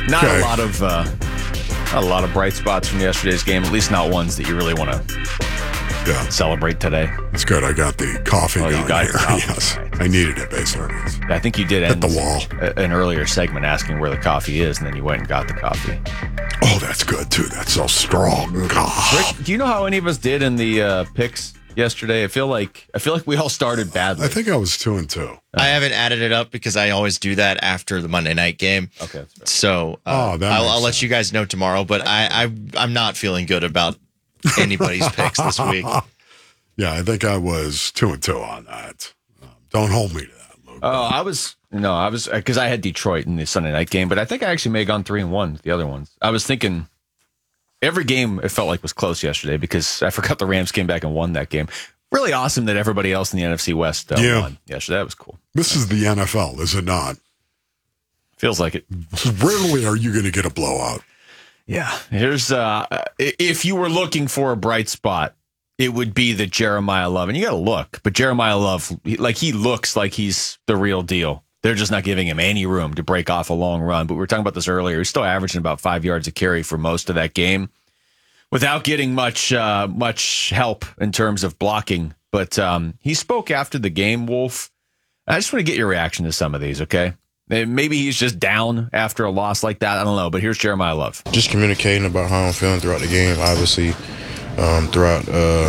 Not a lot of bright spots from yesterday's game. At least not ones that you really want to celebrate today. It's good. I got the coffee. Oh, you got your coffee. Yes, right. I needed it based on this. I think you did end the wall. An earlier segment asking where the coffee is, and then you went and got the coffee. Oh, that's good too. That's so strong. Rick, do you know how any of us did in the picks yesterday? I feel like we all started badly. I think I was 2-2. I haven't added it up because I always do that after the Monday night game. Okay, that's fair. So I'll let you guys know tomorrow. But I'm not feeling good about anybody's picks this week. Yeah, I think I was 2-2 on that. Don't hold me to that, Luke. Oh, I was because I had Detroit in the Sunday night game, but I think I actually may have gone 3-1 with the other ones. I was thinking every game it felt like was close yesterday because I forgot the Rams came back and won that game. Really awesome that everybody else in the NFC West won yesterday. That was cool. This is the NFL, is it not? Feels like it. Rarely are you going to get a blowout. Yeah. Here's if you were looking for a bright spot, it would be the Jeremiah Love. And you got to look, but Jeremiah Love, he looks like he's the real deal. They're just not giving him any room to break off a long run. But we were talking about this earlier. He's still averaging about 5 yards a carry for most of that game without getting much help in terms of blocking. But he spoke after the game, Wolf. I just want to get your reaction to some of these, okay? Maybe he's just down after a loss like that. I don't know. But here's Jeremiah Love. Just communicating about how I'm feeling throughout the game, obviously. Throughout,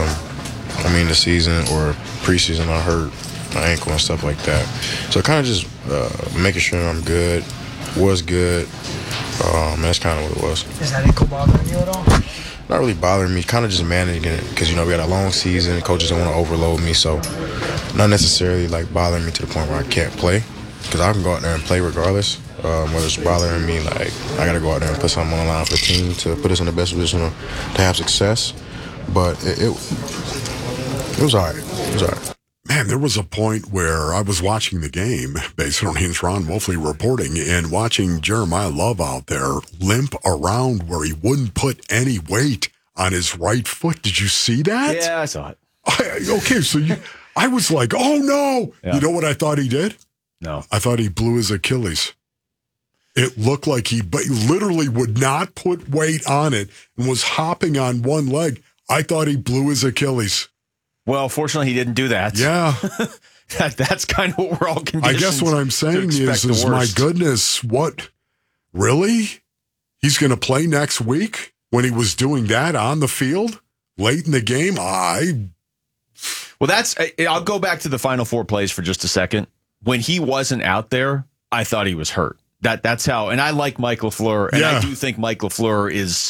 the season or preseason, I hurt my ankle and stuff like that. So kind of just making sure I'm good, was good. That's kind of what it was. Is that ankle bothering you at all? Not really bothering me, kind of just managing it because, we got a long season. Coaches don't want to overload me, so not necessarily like bothering me to the point where I can't play because I can go out there and play regardless. Whether it's bothering me, like I got to go out there and put something on the line for the team to put us in the best position to have success. But it was all right. It was all right. Man, there was a point where I was watching the game based on Ron Wolfley reporting and watching Jeremiah Love out there limp around where he wouldn't put any weight on his right foot. Did you see that? Yeah, I saw it. I was like, oh, no. Yeah. You know what I thought he did? No. I thought he blew his Achilles. It looked like he literally would not put weight on it and was hopping on one leg. I thought he blew his Achilles. Well, fortunately, he didn't do that. Yeah. That's kind of what we're all conditioned. I guess what I'm saying is my goodness, what? Really? He's going to play next week when he was doing that on the field late in the game? Well, I'll go back to the final 4 plays for just a second. When he wasn't out there, I thought he was hurt. That's how, and I like Mike LaFleur, and I do think Mike LaFleur is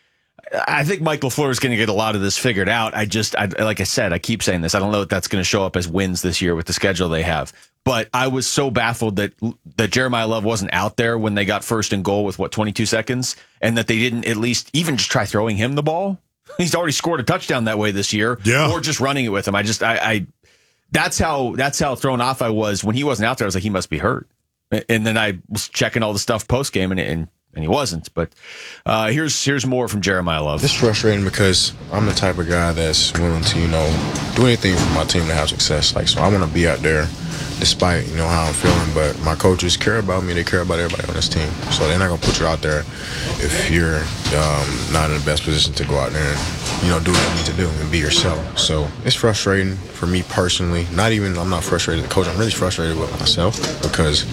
going to get a lot of this figured out. Like I said, I keep saying this. I don't know if that's going to show up as wins this year with the schedule they have. But I was so baffled that Jeremiah Love wasn't out there when they got first and goal with 22 seconds, and that they didn't at least even just try throwing him the ball. He's already scored a touchdown that way this year, or just running it with him. That's how thrown off I was when he wasn't out there. I was like, he must be hurt. And then I was checking all the stuff post game, and he wasn't. But here's more from Jeremiah Love. It's frustrating because I'm the type of guy that's willing to, do anything for my team to have success. So I want to be out there despite, how I'm feeling. But my coaches care about me. They care about everybody on this team. So they're not going to put you out there if you're not in the best position to go out there and, do what you need to do and be yourself. So it's frustrating for me personally. I'm not frustrated with the coach. I'm really frustrated with myself because,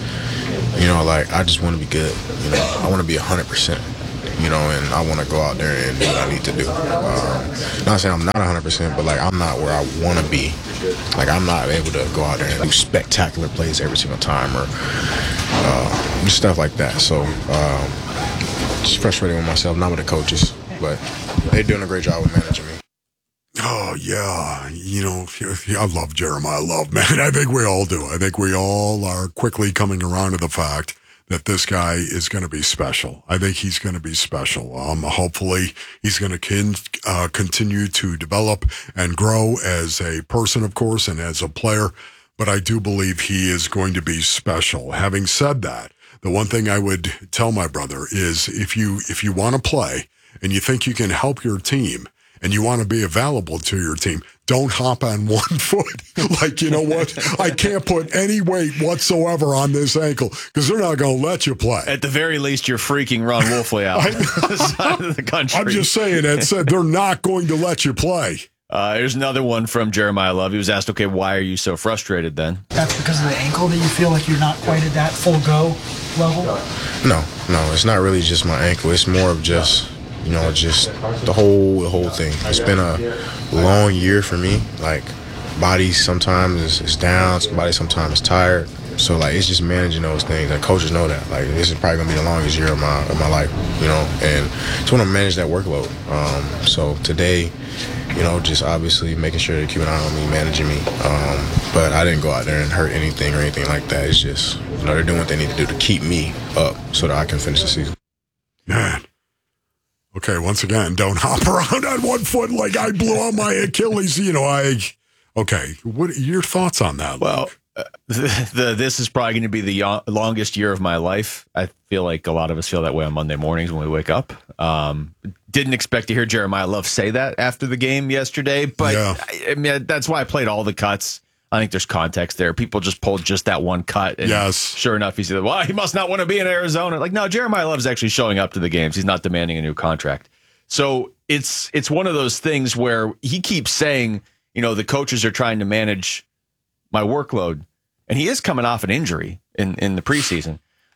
I just want to be good. I want to be 100%. And I want to go out there and do what I need to do. Not saying I'm not 100%, but I'm not where I want to be. I'm not able to go out there and do spectacular plays every single time or just stuff like that. So just frustrating with myself, not with the coaches, but they're doing a great job with managing me. Oh, yeah. I love Jeremiah Love, man. I think we all do. I think we all are quickly coming around to the fact that this guy is going to be special. I think he's going to be special. Hopefully, he's going to continue to develop and grow as a person, of course, and as a player. But I do believe he is going to be special. Having said that, the one thing I would tell my brother is if you want to play and you think you can help your team and you want to be available to your team, don't hop on one foot. Like, you know what? I can't put any weight whatsoever on this ankle because they're not going to let you play. At the very least, you're freaking Ron Wolfley out on the side of the country. I'm just saying, Ed said they're not going to let you play. Here's another one from Jeremiah Love. He was asked, okay, why are you so frustrated then? That's because of the ankle that you feel like you're not quite at that full go level? No, it's not really just my ankle. It's more of just, just the whole thing. It's been a long year for me. Like, body sometimes is down, body sometimes is tired. So, like, it's just managing those things. And coaches know that. Like, this is probably going to be the longest year of my life, and just want to manage that workload. So today, just obviously making sure to keep an eye on me, managing me. But I didn't go out there and hurt anything or anything like that. It's just, they're doing what they need to do to keep me up so that I can finish the season. Man. Okay, once again, don't hop around on one foot like I blew out my Achilles. Okay, what are your thoughts on that, Luke? Well, this is probably going to be the longest year of my life. I feel like a lot of us feel that way on Monday mornings when we wake up. Didn't expect to hear Jeremiah Love say that after the game yesterday, but yeah. I mean, that's why I played all the cuts. I think there's context there. People just pulled just that one cut. And yes. Sure enough, he said, well, he must not want to be in Arizona. Like, no, Jeremiah Love's actually showing up to the games. He's not demanding a new contract. So it's one of those things where he keeps saying, the coaches are trying to manage my workload. And he is coming off an injury in the preseason.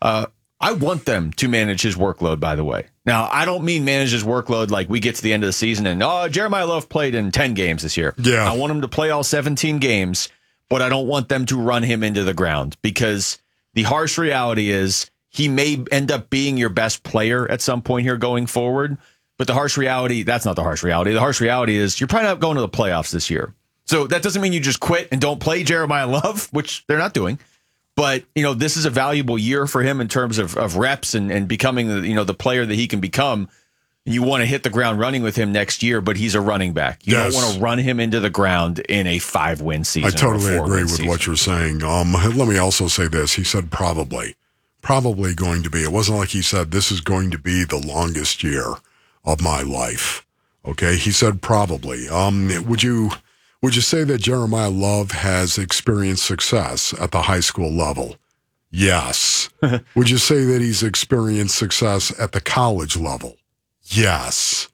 I want them to manage his workload, by the way. Now, I don't mean manage his workload like we get to the end of the season and, Jeremiah Love played in 10 games this year. Yeah. I want him to play all 17 games, but I don't want them to run him into the ground because the harsh reality is he may end up being your best player at some point here going forward. But the harsh reality, that's not the harsh reality. The harsh reality is you're probably not going to the playoffs this year. So that doesn't mean you just quit and don't play Jeremiah Love, which they're not doing. But, this is a valuable year for him in terms of reps and becoming, the player that he can become. You want to hit the ground running with him next year, but he's a running back. You don't want to run him into the ground in a 5-win season. I totally agree with what you're saying. Let me also say this. He said probably going to be. It wasn't like he said this is going to be the longest year of my life. Okay, he said probably. Would you say that Jeremiah Love has experienced success at the high school level? Yes. Would you say that he's experienced success at the college level? Yes.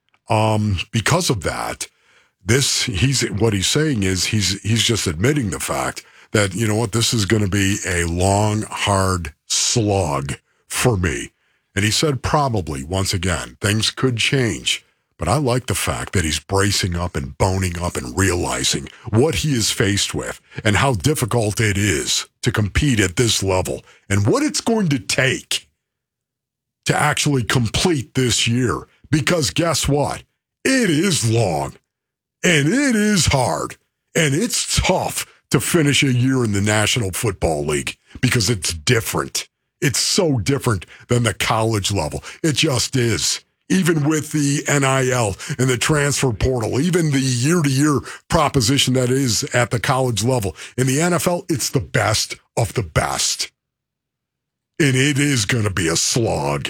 Because of that, what he's saying is he's just admitting the fact that, this is going to be a long, hard slog for me. And he said probably, once again, things could change. But I like the fact that he's bracing up and boning up and realizing what he is faced with and how difficult it is to compete at this level and what it's going to take to actually complete this year. Because guess what? It is long and it is hard and it's tough to finish a year in the National Football League because it's different. It's so different than the college level. It just is. Even with the NIL and the transfer portal, even the year-to-year proposition that is at the college level. In the NFL, it's the best of the best. And it is going to be a slog.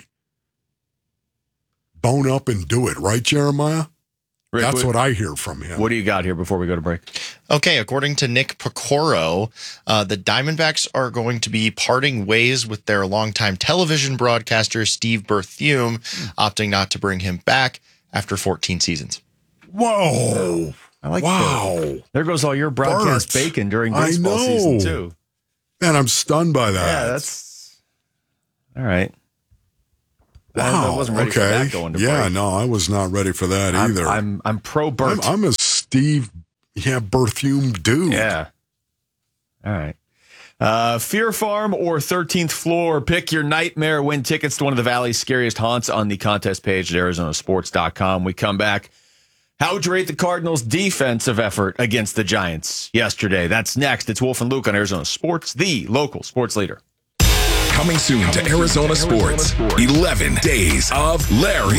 Bone up and do it, right, Jeremiah? Rick, that's what I hear from him. What do you got here before we go to break? Okay, according to Nick Pecoro, the Diamondbacks are going to be parting ways with their longtime television broadcaster, Steve Berthiaume, opting not to bring him back after 14 seasons. Whoa. I like that. There goes all your broadcast bacon during baseball season, too. Man, I'm stunned by that. Yeah, that's... All right. Wow. I wasn't ready for that going to break. No, I was not ready for that either. I'm pro Bert. I'm a Steve Berthiaume dude. Yeah. All right. Fear Farm or 13th Floor. Pick your nightmare. Win tickets to one of the Valley's scariest haunts on the contest page at ArizonaSports.com. We come back. How would you rate the Cardinals' defensive effort against the Giants yesterday? That's next. It's Wolf and Luke on Arizona Sports, the local sports leader. Coming soon to Arizona Sports, 11 Days of Larry.